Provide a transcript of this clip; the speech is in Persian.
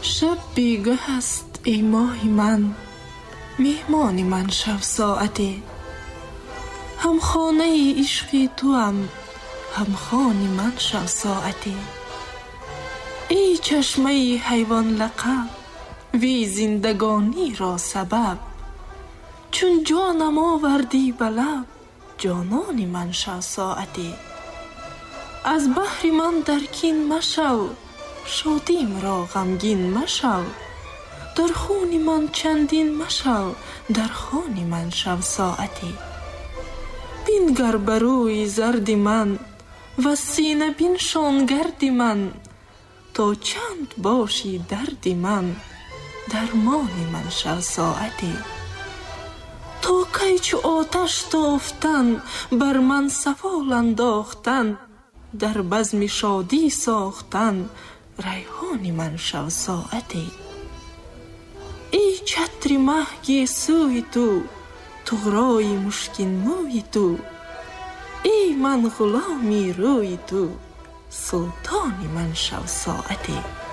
شب بیگه است ای ماه من، مهمان من شو ساعتی. هم خانه عشق تو هم خانه من شو ساعتی. ای چشمه حیوان لقب، وی زندگانی را سبب. چون جانم آوردی به لب، جانان من شو ساعتی. از بحر من در کین مشو، شادیم را غمگین مشو. در خون من چندین مشو، در خان من شو ساعتی. بینگر بروی زرد من و سینه بینشان گرد من. تا چند باشی درد من، درمان من شو ساعتی. تا کی چو آتش تافتن بر من سفال انداختن. در بزم شادی ساختن ریحان من شو ساعتی. ای چتر مه سوی تو، طغرای مشکین موی تو. ای من غلامی روی تو، سلطان من شو ساعتی.